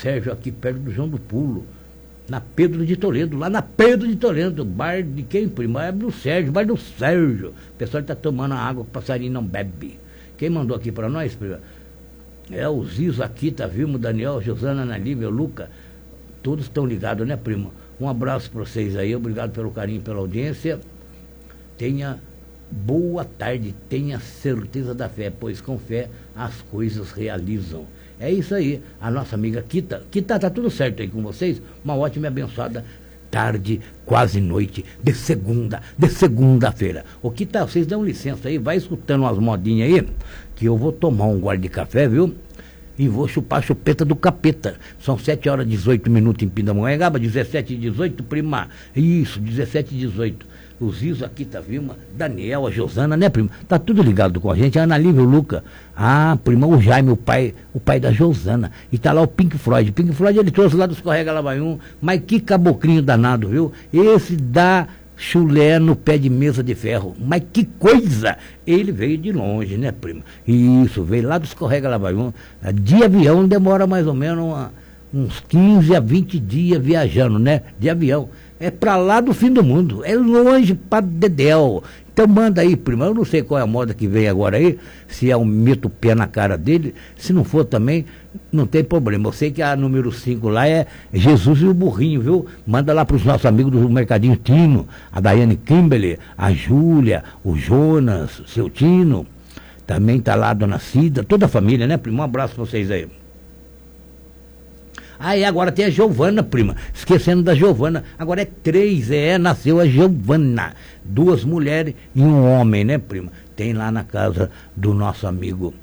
Sérgio aqui perto do João do Pulo, na Pedro de Toledo, lá na Pedro de Toledo, bar de quem, primo? É do Sérgio, bar do Sérgio. O pessoal está tomando água, o passarinho não bebe. Quem mandou aqui para nós, primo? É o Zizo aqui, tá vindo, Daniel, Josana, Ana Lívia, o Luca. Todos estão ligados, né, primo? Um abraço para vocês aí, obrigado pelo carinho, pela audiência. Tenha boa tarde, tenha certeza da fé, pois com fé as coisas realizam. É isso aí, a nossa amiga Kita. Kita, tá tudo certo aí com vocês? Uma ótima e abençoada tarde, quase noite, de segunda-feira. Ô Kita, vocês dão licença aí, vai escutando umas modinhas aí, que eu vou tomar um gole de café, viu? E vou chupar a chupeta do capeta. São 7h18 em Pindamonhangaba, 17h18, prima. Isso, 17h18. O Zizo aqui, tá vindo? Daniel, a Josana, né, prima? Tá tudo ligado com a gente. A Ana Lívia, o Luca. Ah, prima, o Jaime, o pai da Josana. E tá lá o Pink Floyd. Pink Floyd ele trouxe lá do Escorrega Lavaium. Mas que caboclinho danado, viu? Esse dá chulé no pé de mesa de ferro. Mas que coisa! Ele veio de longe, né, prima? Isso, veio lá do Escorrega Lavaium. De avião demora mais ou menos uns 15 a 20 dias viajando, né? De avião. É pra lá do fim do mundo, é longe pra dedéu. Então manda aí, prima, eu não sei qual é a moda que vem agora aí, se é um meto pé na cara dele, se não for também, não tem problema. Eu sei que a número 5 lá é Jesus e o Burrinho, viu? Manda lá pros nossos amigos do Mercadinho Tino, a Daiane Kimberly, a Júlia, o Jonas, o seu Tino, também tá lá a Dona Cida, toda a família, né, prima? Um abraço pra vocês aí. Aí agora tem a Giovana, prima. Esquecendo da Giovana. Agora é 3, nasceu a Giovana. 2 mulheres e um homem, né, prima? Tem lá na casa do nosso amigo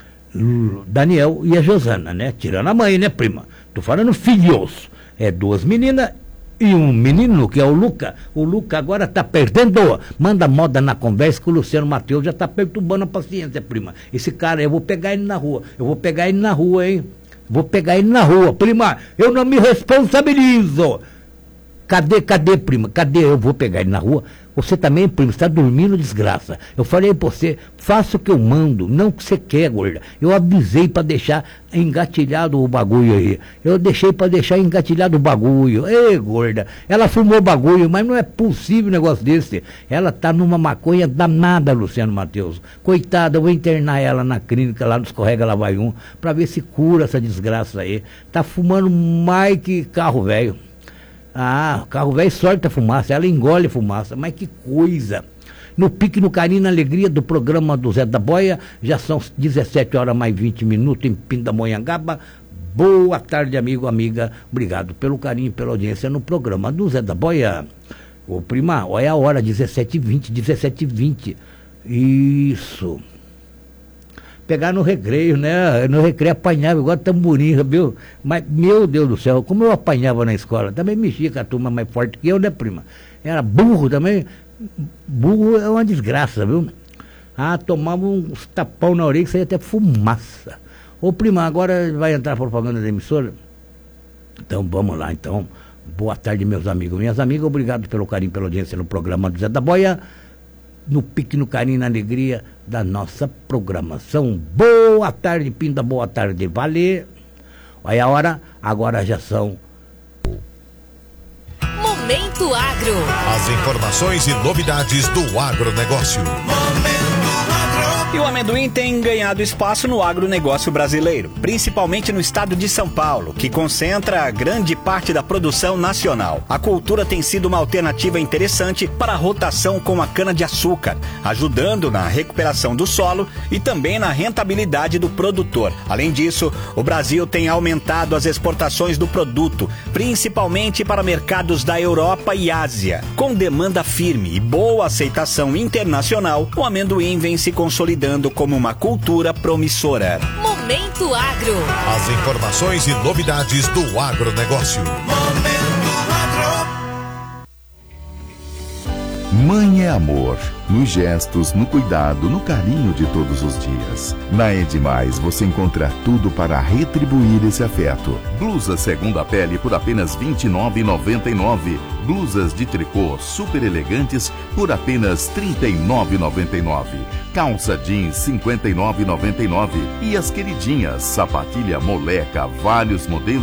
Daniel e a Josana, né? Tirando a mãe, né, prima? Tô falando filhos. É 2 meninas e um menino, que é o Luca. O Luca agora tá perdendo. Manda moda na conversa que o Luciano Matheus já tá perturbando a paciência, prima. Esse cara, eu vou pegar ele na rua. Hein? Vou pegar ele na rua. Prima, eu não me responsabilizo. Cadê, prima? Cadê? Eu vou pegar ele na rua. Você também, prima, está dormindo, desgraça. Eu falei pra você, faça o que eu mando, não o que você quer, gorda. Eu avisei pra deixar engatilhado o bagulho aí. Eu deixei pra deixar engatilhado o bagulho. Ei, gorda, ela fumou o bagulho, mas não é possível um negócio desse. Ela tá numa maconha danada, Luciano Matheus. Coitada, eu vou internar ela na clínica lá no Escorrega Lavaium pra ver se cura essa desgraça aí. Tá fumando mais que carro velho. Ah, o carro velho solta fumaça, ela engole fumaça, mas que coisa. No pique, no carinho, na alegria do programa do Zé da Boia, já são 17h mais 20 em Pindamonhangaba. Boa tarde, amigo, amiga. Obrigado pelo carinho, pela audiência no programa do Zé da Boia. Ô, prima, olha a hora, 17h20. Isso. Pegar no recreio, né? No recreio apanhava igual tamborim, viu? Mas, meu Deus do céu, como eu apanhava na escola, também mexia com a turma mais forte que eu, né, prima? Era burro também. Burro é uma desgraça, viu? Ah, tomava uns tapão na orelha que saía até fumaça. Ô, prima, agora vai entrar a propaganda da emissora? Então, vamos lá, então. Boa tarde, meus amigos, minhas amigas. Obrigado pelo carinho, pela audiência no programa do Zé da Boia. No pique, no carinho, na alegria da nossa programação. Boa tarde, Pinda, boa tarde, Vale. Olha a hora, agora já são... Momento Agro. As informações e novidades do agronegócio. E o amendoim tem ganhado espaço no agronegócio brasileiro, principalmente no estado de São Paulo, que concentra grande parte da produção nacional. A cultura tem sido uma alternativa interessante para a rotação com a cana-de-açúcar, ajudando na recuperação do solo e também na rentabilidade do produtor. Além disso, o Brasil tem aumentado as exportações do produto, principalmente para mercados da Europa e Ásia. Com demanda firme e boa aceitação internacional, o amendoim vem se consolidando como uma cultura promissora. Momento Agro. As informações e novidades do agronegócio. Mãe é amor, nos gestos, no cuidado, no carinho de todos os dias. Na Edmais você encontra tudo para retribuir esse afeto. Blusas segunda pele por apenas R$ 29,99. Blusas de tricô super elegantes por apenas R$ 39,99. Calça jeans R$ 59,99. E as queridinhas, sapatilha moleca, vários modelos